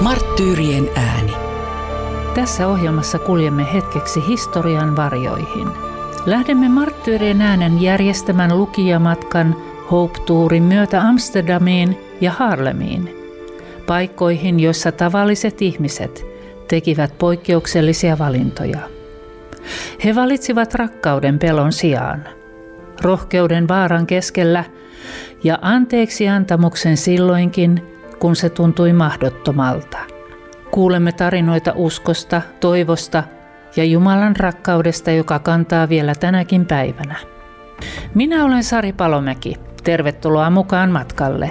Marttyyrien ääni. Tässä ohjelmassa kuljemme hetkeksi historian varjoihin. Lähdemme Marttyyrien äänen järjestämän lukijamatkan Hope-tuurin myötä Amsterdamiin ja Haarlemiin, paikkoihin, joissa tavalliset ihmiset tekivät poikkeuksellisia valintoja. He valitsivat rakkauden pelon sijaan, rohkeuden vaaran keskellä ja anteeksiantamuksen silloinkin, kun se tuntui mahdottomalta. Kuulemme tarinoita uskosta, toivosta ja Jumalan rakkaudesta, joka kantaa vielä tänäkin päivänä. Minä olen Sari Palomäki. Tervetuloa mukaan matkalle.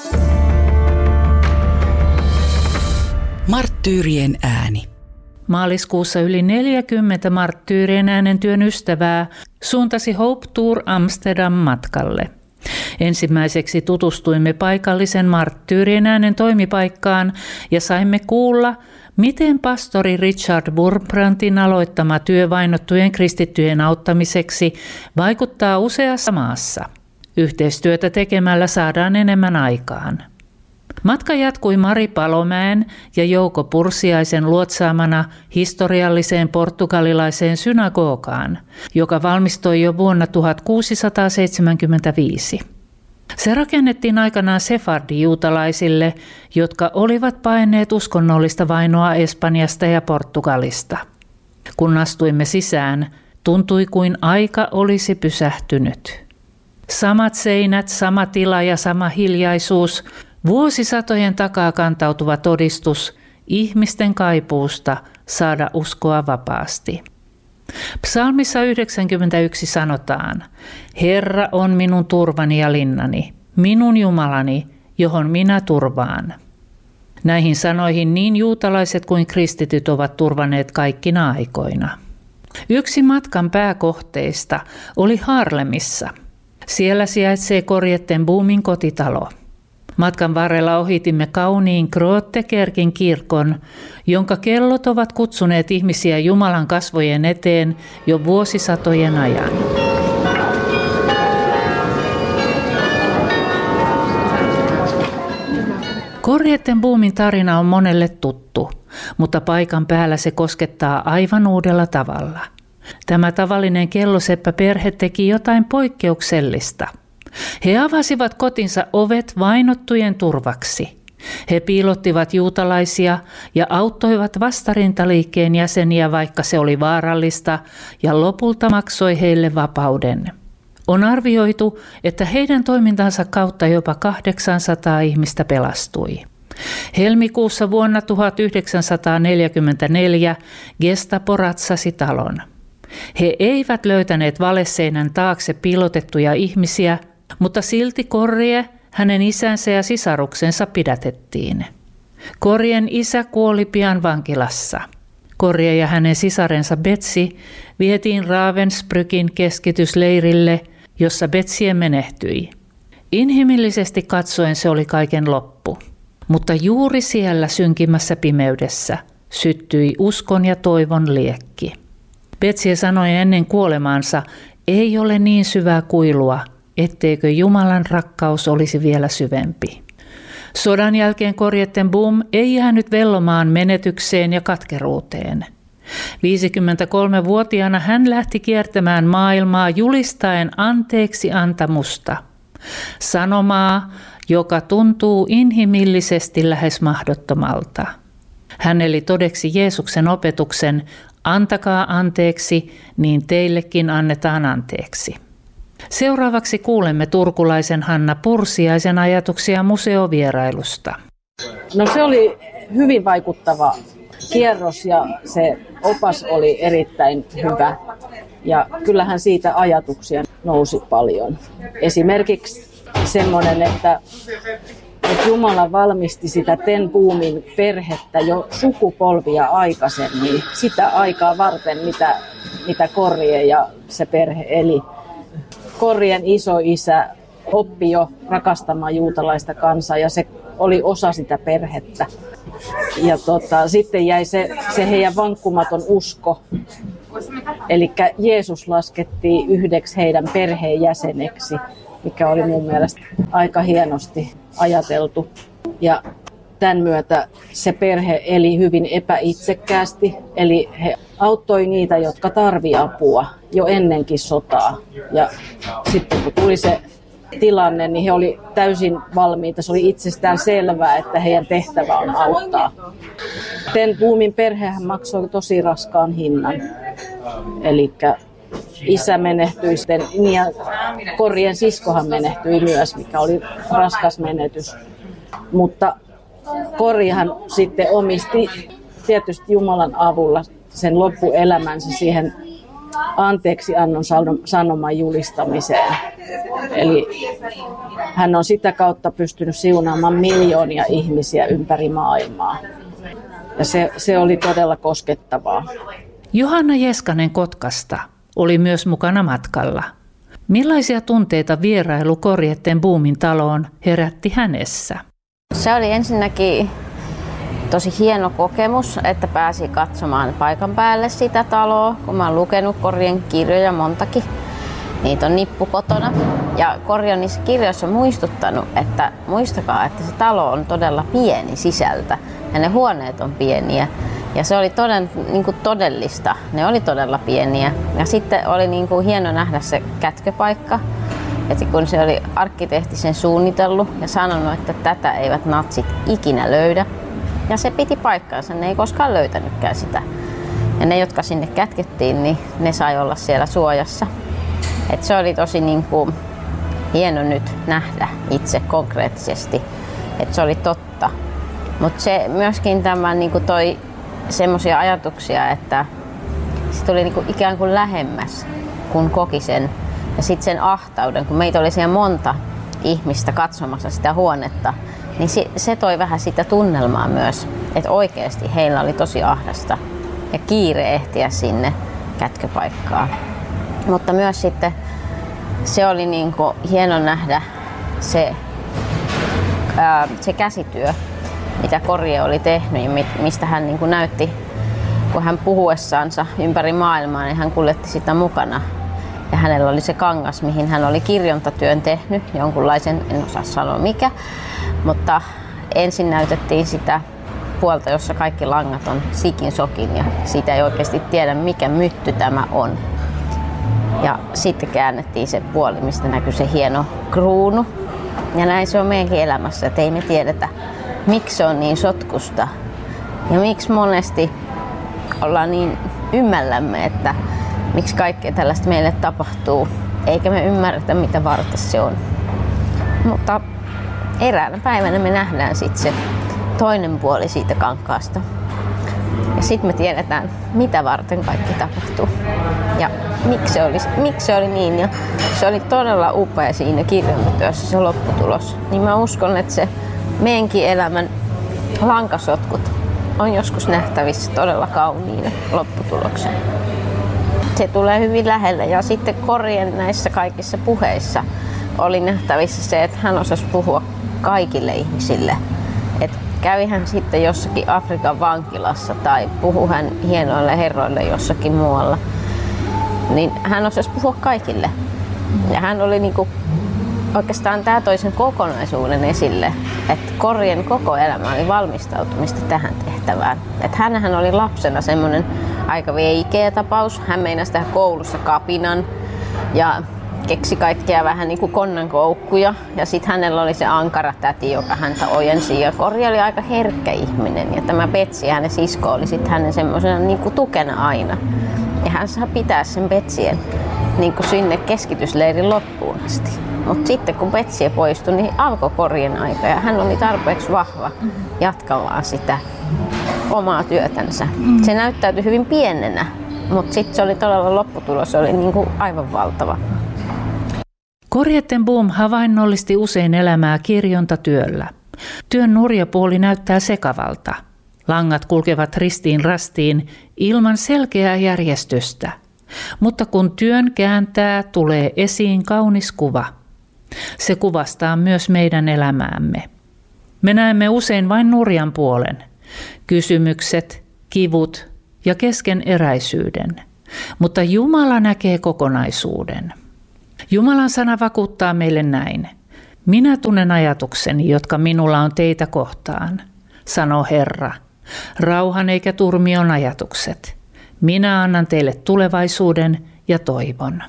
Marttyyrien ääni. Maaliskuussa yli 40 Marttyyrien äänen työn ystävää suuntasi Hope Tour Amsterdam matkalle. Ensimmäiseksi tutustuimme paikallisen Marttyyrien äänen toimipaikkaan ja saimme kuulla, miten pastori Richard Wurmbrandtin aloittama työ vainottujen kristittyjen auttamiseksi vaikuttaa useassa maassa. Yhteistyötä tekemällä saadaan enemmän aikaan. Matka jatkui Mari Palomäen ja Jouko Pursiaisen luotsaamana historialliseen portugalilaiseen synagogaan, joka valmistui jo vuonna 1675. Se rakennettiin aikanaan sefardi-juutalaisille, jotka olivat paenneet uskonnollista vainoa Espanjasta ja Portugalista. Kun astuimme sisään, tuntui kuin aika olisi pysähtynyt. Samat seinät, sama tila ja sama hiljaisuus, vuosisatojen takaa kantautuva todistus ihmisten kaipuusta saada uskoa vapaasti. Psalmissa 91 sanotaan, Herra on minun turvani ja linnani, minun Jumalani, johon minä turvaan. Näihin sanoihin niin juutalaiset kuin kristityt ovat turvanneet kaikkina aikoina. Yksi matkan pääkohteista oli Haarlemissa. Siellä sijaitsee Corrie ten Boomin kotitalo. Matkan varrella ohitimme kauniin Grotekerkin kirkon, jonka kellot ovat kutsuneet ihmisiä Jumalan kasvojen eteen jo vuosisatojen ajan. Corrie ten Boomin tarina on monelle tuttu, mutta paikan päällä se koskettaa aivan uudella tavalla. Tämä tavallinen kelloseppäperhe teki jotain poikkeuksellista. He avasivat kotinsa ovet vainottujen turvaksi. He piilottivat juutalaisia ja auttoivat vastarintaliikkeen jäseniä, vaikka se oli vaarallista, ja lopulta maksoi heille vapauden. On arvioitu, että heidän toimintansa kautta jopa 800 ihmistä pelastui. Helmikuussa vuonna 1944 Gestapo ratsasi talon. He eivät löytäneet valeseinän taakse piilotettuja ihmisiä, mutta silti Corrie, hänen isänsä ja sisaruksensa pidätettiin. Corrien isä kuoli pian vankilassa. Corrie ja hänen sisarensa Betsy vietiin Ravensbrückin keskitysleirille, jossa Betsy menehtyi. Inhimillisesti katsoen se oli kaiken loppu, mutta juuri siellä synkimmässä pimeydessä syttyi uskon ja toivon liekki. Betsy sanoi ennen kuolemaansa, ei ole niin syvää kuilua, etteikö Jumalan rakkaus olisi vielä syvempi. Sodan jälkeen Corrie ten Boom ei jäänyt vellomaan menetykseen ja katkeruuteen. 53-vuotiaana hän lähti kiertämään maailmaa julistaen anteeksi antamusta. Sanomaa, joka tuntuu inhimillisesti lähes mahdottomalta. Hän eli todeksi Jeesuksen opetuksen, antakaa anteeksi, niin teillekin annetaan anteeksi. Seuraavaksi kuulemme turkulaisen Hanna Pursiaisen ajatuksia museovierailusta. No se oli hyvin vaikuttava kierros ja se opas oli erittäin hyvä. Ja kyllähän siitä ajatuksia nousi paljon. Esimerkiksi semmoinen, että Jumala valmisti sitä ten Boomin perhettä jo sukupolvia aikaisemmin. Sitä aikaa varten, mitä Corrie ja se perhe eli. Corrien isoisä oppi jo rakastamaan juutalaista kansaa ja se oli osa sitä perhettä. Ja sitten jäi se heidän vankkumaton usko. Eli Jeesus laskettiin yhdeksi heidän perheenjäseneksi, mikä oli mun mielestä aika hienosti ajateltu. Ja tämän myötä se perhe eli hyvin epäitsekkäästi, eli he auttoi niitä, jotka tarvitsi apua jo ennenkin sotaa. Ja sitten kun tuli se tilanne, niin he oli täysin valmiita. Se oli itsestään selvää, että heidän tehtävä on auttaa. Ten Boomin perhehän maksoi tosi raskaan hinnan. Eli isä menehtyi sitten, ja Korien siskohan menehtyi myös, mikä oli raskas menetys. Mutta Korihan sitten omisti tietysti Jumalan avulla sen loppuelämänsä siihen anteeksiannon sanoman julistamiseen. Eli hän on sitä kautta pystynyt siunaamaan miljoonia ihmisiä ympäri maailmaa. Ja se oli todella koskettavaa. Johanna Jeskanen Kotkasta oli myös mukana matkalla. Millaisia tunteita vierailu Corrie ten Boomin taloon herätti hänessä? Se oli ensinnäkin tosi hieno kokemus, että pääsi katsomaan paikan päälle sitä taloa, kun mä oon lukenut Corrien kirjoja montakin. Niitä on nippu kotona. Ja Corrie on niissä kirjoissa muistuttanut, että muistakaa, että se talo on todella pieni sisältä ja ne huoneet on pieniä. Ja se oli todellista. Ne oli todella pieniä. Ja sitten oli hieno nähdä se kätköpaikka. Että kun se oli arkkitehti sen suunnitellut ja sanonut, että tätä eivät natsit ikinä löydä. Ja se piti paikkaansa, ne ei koskaan löytänytkään sitä. Ja ne, jotka sinne kätkettiin, niin ne sai olla siellä suojassa. Et se oli tosi hieno nyt nähdä itse konkreettisesti, että se oli totta. Mutta se myöskin tämä toi semmoisia ajatuksia, että se tuli ikään kuin lähemmäs, kun koki sen. Ja sitten sen ahtauden, kun meitä oli siellä monta ihmistä katsomassa sitä huonetta, niin se toi vähän sitä tunnelmaa myös, että oikeasti heillä oli tosi ahdasta ja kiire ehtiä sinne kätköpaikkaan. Mutta myös sitten se oli hieno nähdä se käsityö, mitä Corrie oli tehnyt ja mistä hän näytti, kun hän puhuessaansa ympäri maailmaa, niin hän kuljetti sitä mukana. Ja hänellä oli se kangas, mihin hän oli kirjontatyön tehnyt, jonkunlaisen, en osaa sanoa mikä, mutta ensin näytettiin sitä puolta, jossa kaikki langat on sikin sokin ja siitä ei oikeasti tiedä, mikä mytty tämä on. Ja sitten käännettiin se puoli, mistä näkyy se hieno kruunu. Ja näin se on meidänkin elämässä, että ei me tiedetä, miksi se on niin sotkusta ja miksi monesti ollaan niin ymmällämme, että miksi kaikkea tällaista meille tapahtuu, eikä me ymmärretä, mitä varten se on. Mutta eräänä päivänä me nähdään sitten se toinen puoli siitä kankaasta. Ja sitten me tiedetään, mitä varten kaikki tapahtuu ja miksi se oli niin. Ja se oli todella upea siinä kirjontatyössä se lopputulos. Niin mä uskon, että se meidänkin elämän lankasotkut on joskus nähtävissä todella kauniina lopputuloksen. Se tulee hyvin lähelle ja sitten Corrien näissä kaikissa puheissa oli nähtävissä se, että hän osasi puhua kaikille ihmisille. Et kävi hän sitten jossakin Afrikan vankilassa tai puhui hän hienoille herroille jossakin muualla, niin hän osasi puhua kaikille. Ja hän oli oikeastaan tämä toi sen kokonaisuuden esille, että Corrien koko elämä oli valmistautumista tähän tehtävään. Että hänhän oli lapsena semmoinen aika veikeä tapaus. Hän meinasi tehdä koulussa kapinan ja keksi kaikkea vähän konnankoukkuja. Ja sitten hänellä oli se ankara täti, joka häntä ojensi. Ja Corrie oli aika herkkä ihminen ja tämä Betsi, hänen sisko, oli sitten hänen semmoisena tukena aina. Ja hän saa pitää sen Betsien sinne keskitysleirin loppuun asti. Mutta sitten kun Betsie poistui, niin alkoi Corrien aika ja hän oli tarpeeksi vahva jatkamaan sitä omaa työtänsä. Se näyttäytyi hyvin pienenä, mutta sitten se oli todella lopputulos, se oli aivan valtava. Corrie ten Boom havainnollisti usein elämää kirjontatyöllä. Työn nurja puoli näyttää sekavalta. Langat kulkevat ristiin rastiin ilman selkeää järjestystä. Mutta kun työn kääntää, tulee esiin kaunis kuva. Se kuvastaa myös meidän elämäämme. Me näemme usein vain nurjan puolen. Kysymykset, kivut ja keskeneräisyyden. Mutta Jumala näkee kokonaisuuden. Jumalan sana vakuuttaa meille näin. Minä tunnen ajatukseni, jotka minulla on teitä kohtaan. sanoo Herra. Rauhan eikä turmion ajatukset. Minä annan teille tulevaisuuden ja toivon.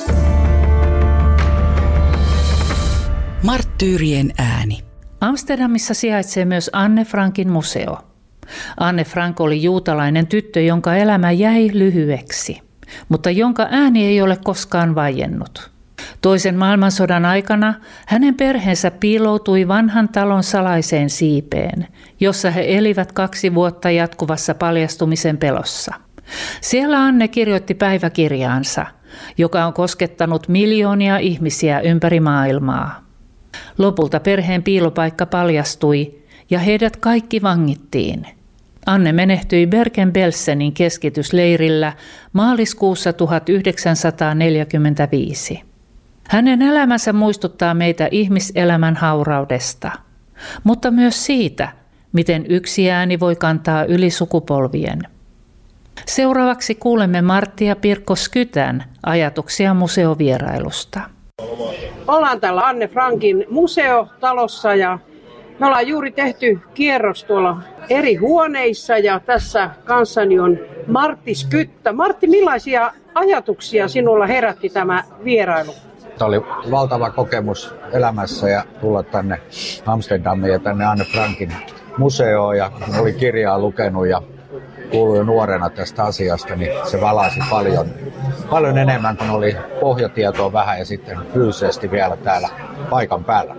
Marttyyrien ääni. Amsterdamissa sijaitsee myös Anne Frankin museo. Anne Frank oli juutalainen tyttö, jonka elämä jäi lyhyeksi, mutta jonka ääni ei ole koskaan vaiennut. Toisen maailmansodan aikana hänen perheensä piiloutui vanhan talon salaiseen siipeen, jossa he elivät 2 vuotta jatkuvassa paljastumisen pelossa. Siellä Anne kirjoitti päiväkirjaansa, joka on koskettanut miljoonia ihmisiä ympäri maailmaa. Lopulta perheen piilopaikka paljastui ja heidät kaikki vangittiin. Anne menehtyi Bergen-Belsenin keskitysleirillä maaliskuussa 1945. Hänen elämänsä muistuttaa meitä ihmiselämän hauraudesta, mutta myös siitä, miten yksi ääni voi kantaa yli sukupolvien. Seuraavaksi kuulemme Martti ja Pirkko Skytän ajatuksia museovierailusta. Ollaan täällä Anne Frankin museotalossa ja me ollaan juuri tehty kierros tuolla eri huoneissa ja tässä kanssani on Martti Skyttä. Martti, millaisia ajatuksia sinulla herätti tämä vierailu? Tämä oli valtava kokemus elämässä ja tulla tänne Amsterdamiin ja tänne Anne Frankin museoon ja kun oli kirjaa lukenut ja kuului jo nuorena tästä asiasta, niin se valasi paljon enemmän, kun oli pohjatietoa vähän ja sitten fyysisesti vielä täällä paikan päällä.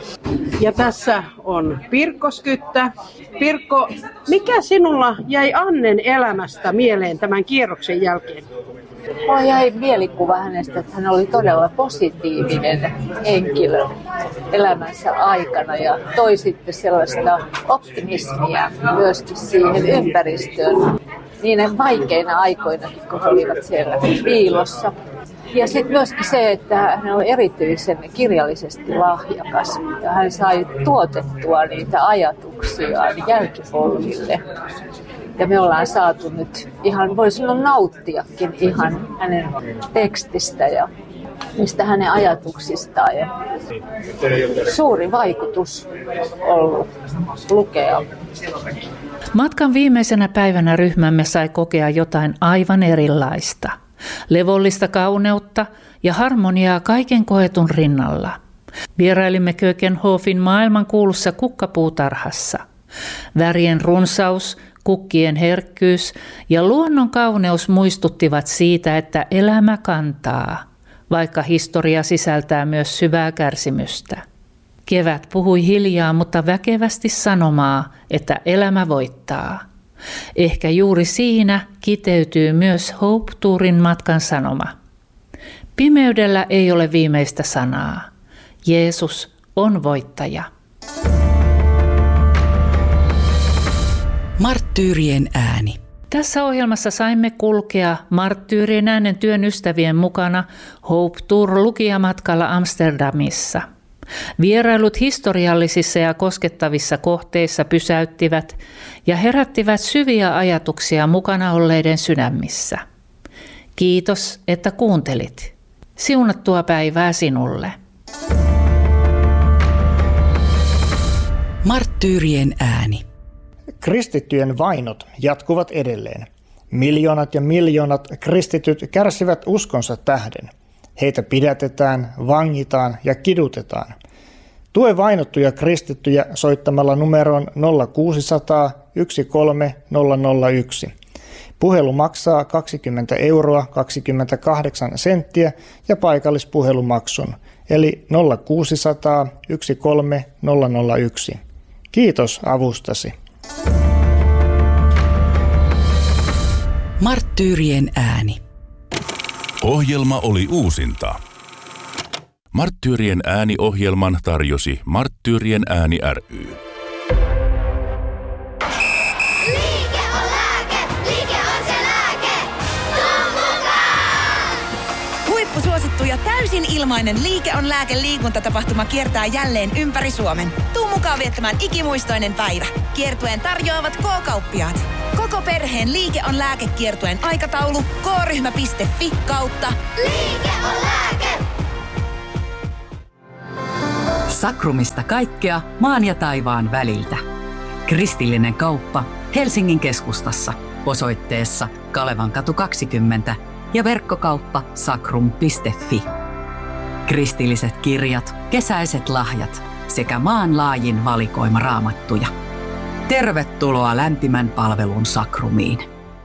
Ja tässä on Pirkko Skyttä. Pirkko, mikä sinulla jäi Annen elämästä mieleen tämän kierroksen jälkeen? Mulla jäi mielikuva hänestä, että hän oli todella positiivinen henkilö elämänsä aikana ja toi sitten sellaista optimismia myöskin siihen ympäristöön niiden vaikeina aikoinakin, kun he olivat siellä piilossa. Ja sitten myöskin se, että hän oli erityisen kirjallisesti lahjakas ja hän sai tuotettua niitä ajatuksia jälkipolville. Ja me ollaan saatu nyt ihan, voisi sanoa nauttiakin ihan hänen tekstistä ja niistä hänen ajatuksistaan. Ja suuri vaikutus ollut lukea. Matkan viimeisenä päivänä ryhmämme sai kokea jotain aivan erilaista. Levollista kauneutta ja harmoniaa kaiken koetun rinnalla. Vierailimme Kökenhofin maailmankuulussa kukkapuutarhassa. Värien runsaus, kukkien herkkyys ja luonnon kauneus muistuttivat siitä, että elämä kantaa, vaikka historia sisältää myös syvää kärsimystä. Kevät puhui hiljaa, mutta väkevästi sanomaa, että elämä voittaa. Ehkä juuri siinä kiteytyy myös Hope Tourin matkan sanoma. Pimeydellä ei ole viimeistä sanaa. Jeesus on voittaja. Marttyyrien ääni. Tässä ohjelmassa saimme kulkea Marttyyrien äänen työn ystävien mukana Hope Tour lukijamatkalla Amsterdamissa. Vierailut historiallisissa ja koskettavissa kohteissa pysäyttivät ja herättivät syviä ajatuksia mukana olleiden sydämissä. Kiitos, että kuuntelit. Siunattua päivää sinulle. Marttyyrien ääni. Kristittyjen vainot jatkuvat edelleen. Miljoonat ja miljoonat kristityt kärsivät uskonsa tähden. Heitä pidätetään, vangitaan ja kidutetaan. Tue vainottuja kristittyjä soittamalla numeroon 0600 13001. Puhelu maksaa 20 euroa 28 senttiä ja paikallispuhelumaksun, eli 0600 13001. Kiitos avustasi. Marttyyrien ääni. Ohjelma oli uusinta. Marttyyrien ääni-ohjelman tarjosi Marttyyrien ääni ry. Liike on lääke, liike on se lääke. Tuu mukaan! Huippusuosittu ja täysin ilmainen Liike on lääke -liikuntatapahtuma kiertää jälleen ympäri Suomen. Tuu mukaan viettämään ikimuistoinen päivä. Kiertueen tarjoavat K-kauppiaat. Koko perheen Liike on lääke -kiertueen aikataulu k-ryhmä.fi/. Liike on lääke! Sakrumista kaikkea maan ja taivaan väliltä. Kristillinen kauppa Helsingin keskustassa osoitteessa Kalevankatu 20 ja verkkokauppa sakrum.fi. Kristilliset kirjat, kesäiset lahjat sekä maanlaajin valikoima raamattuja. Tervetuloa lämpimän palvelun Sakrumiin.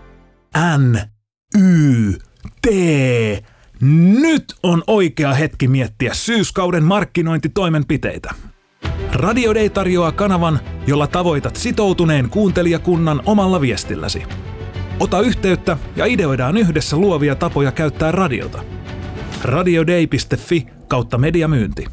NYT. Nyt on oikea hetki miettiä syyskauden markkinointitoimenpiteitä. Radio Day tarjoaa kanavan, jolla tavoitat sitoutuneen kuuntelijakunnan omalla viestilläsi. Ota yhteyttä ja ideoidaan yhdessä luovia tapoja käyttää radiota. radioday.fi/mediamyynti.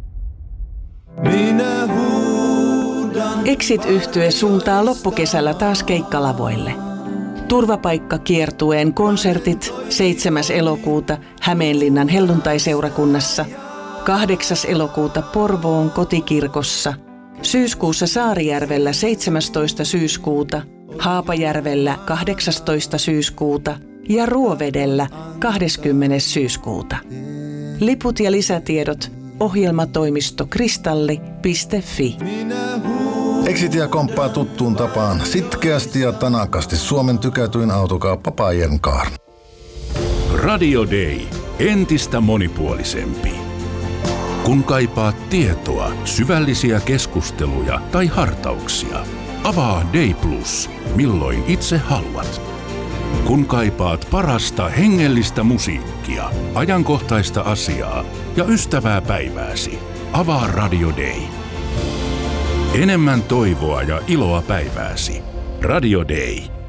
Exit-yhtye suuntaa loppukesällä taas keikkalavoille. Turvapaikkakiertueen konsertit 7. elokuuta Hämeenlinnan helluntaiseurakunnassa, 8. elokuuta Porvoon kotikirkossa, syyskuussa Saarijärvellä 17. syyskuuta, Haapajärvellä 18. syyskuuta ja Ruovedellä 20. syyskuuta. Liput ja lisätiedot ohjelmatoimisto kristalli.fi. Exitia komppaa tuttuun tapaan sitkeästi ja tanakasti Suomen tykätyin autokauppa Pajen Car. Radio Day. Entistä monipuolisempi. Kun kaipaat tietoa, syvällisiä keskusteluja tai hartauksia, avaa Day Plus, milloin itse haluat. Kun kaipaat parasta hengellistä musiikkia, ajankohtaista asiaa ja ystävää päivääsi, avaa Radio Day. Enemmän toivoa ja iloa päivääsi. Radio Day.